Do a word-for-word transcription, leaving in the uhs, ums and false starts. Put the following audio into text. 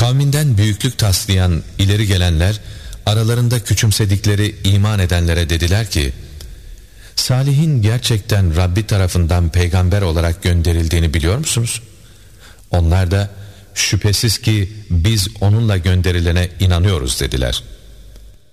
Kavminden büyüklük taslayan ileri gelenler aralarında küçümsedikleri iman edenlere dediler ki, Salih'in gerçekten Rabbi tarafından peygamber olarak gönderildiğini biliyor musunuz? Onlar da şüphesiz ki biz onunla gönderilene inanıyoruz dediler.